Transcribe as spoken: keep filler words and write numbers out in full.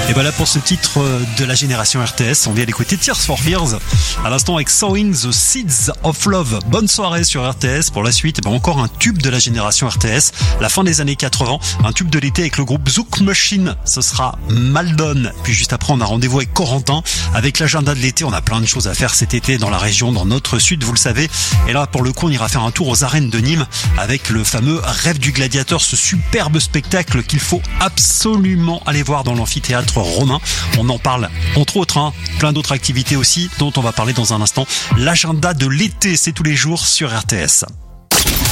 Et voilà pour ce titre de la génération R T S, on vient d'écouter Tears for Fears à l'instant avec Sowing the Seeds of Love. Bonne soirée sur R T S. Pour la suite, ben encore un tube de la génération R T S, la fin des années quatre-vingts, un tube de l'été avec le groupe Zouk Machine, ce sera Maldon. Puis juste après, on a rendez-vous avec Corentin avec l'agenda de l'été. On a plein de choses à faire cet été dans la région, dans notre sud, vous le savez. Et là, pour le coup, on ira faire un tour aux arènes de Nîmes avec le fameux Rêve du Gladiateur, ce superbe spectacle qu'il faut absolument aller voir dans l'amphithéâtre romain. On en parle entre autres, hein, plein d'autres activités aussi dont on va parler dans un instant. L'agenda de l'été, c'est tous les jours sur R T S.